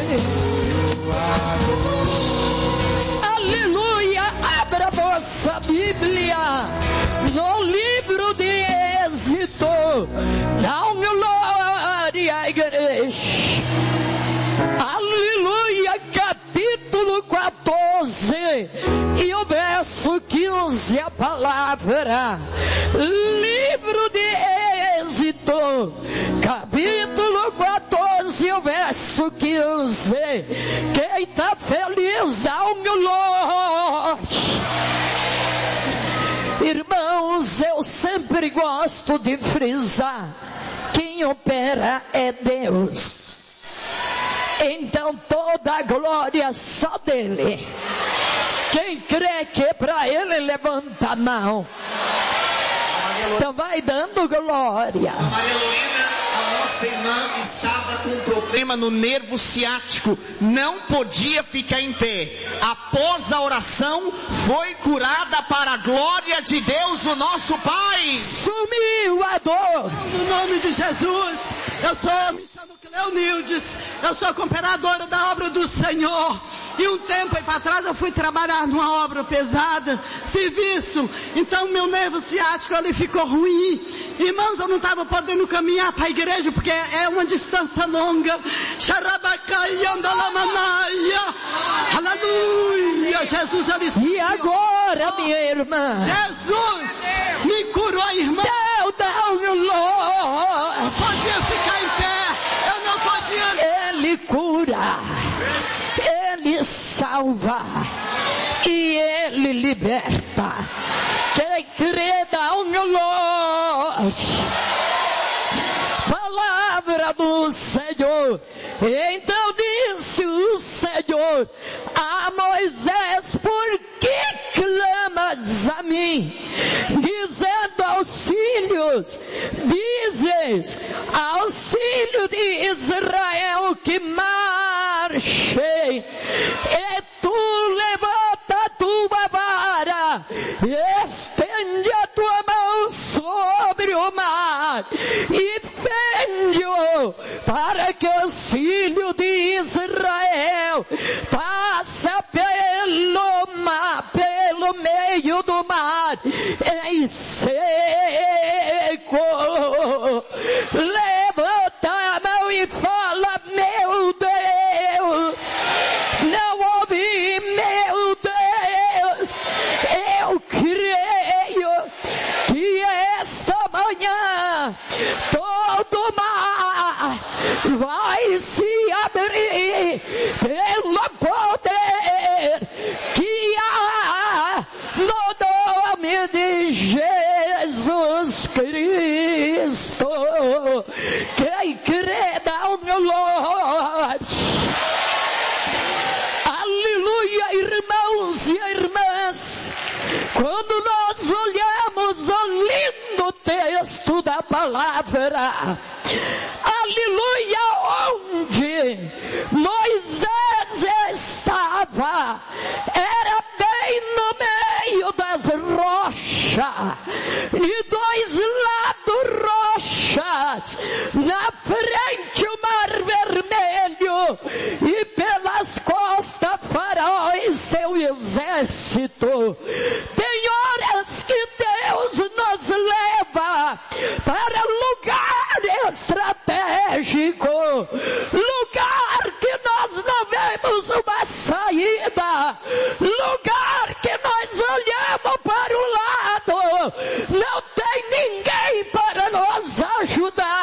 Aleluia. Abra vossa Bíblia no livro de Êxodo. Dá glória, igreja. Aleluia. Capítulo 14 e o verso 15, a palavra. Livro de Êxodo, capítulo 14, o verso 15. Quem está feliz, dá glória. Irmãos, eu sempre gosto de frisar: quem opera é Deus. Então toda a glória só dele. Quem crê que é para ele, levanta a mão. Então vai dando glória. Maria Lorena, a nossa irmã, estava com um problema no nervo ciático, não podia ficar em pé. Após a oração, foi curada para a glória de Deus, o nosso Pai. Sumiu a dor. No nome de Jesus, me chamo Cleonildes, eu sou cooperadora da obra do Senhor. E um tempo aí para trás eu fui trabalhar numa obra pesada, serviço. Então meu nervo ciático ele ficou ruim. Irmãos, eu não estava podendo caminhar para a igreja porque é uma distância longa. Aleluia, Jesus ali. E agora, minha irmã, Jesus me curou, irmã. Dá glória. Eu podia ficar em pé, eu não podia. Ele cura, ele salva e ele liberta. Quem crê, dá glória. Palavra do Senhor. Então disse o Senhor a Moisés: por que clamas a mim, dizendo auxílios? Dizes auxílio de Israel que marche, e tu levanta a tua vara, estende a tua mão sobre o mar e fende-o, para que o filho de Israel passa pelo mar, pelo meio do mar em seco. Levanta a mão e fala: meu Deus, não ouvi, meu Deus, eu creio que esta manhã todo mar vai se abrir pelo poder que há no nome de Jesus Cristo. Quem crê, dá glória. Aleluia, irmãos e irmãs. Quando nós olhamos o lindo texto da palavra, aleluia, onde Moisés estava, era bem no meio das rochas, e dois lados rochas, na frente o mar vermelho, e pelas costas Faraó e seu exército. Tem horas que Deus nos leva para lugar estratégico, lugar que nós não vemos uma saída, lugar que nós olhamos para o lado, não tem ninguém para nos ajudar.